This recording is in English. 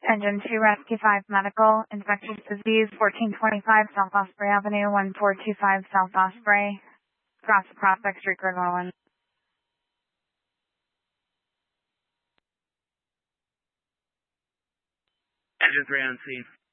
Engine 2 Rescue 5 Medical, infectious disease, 1425 South Osprey Avenue, 1425 South Osprey, across the Prospect Street, Glen. Engine 3 on scene.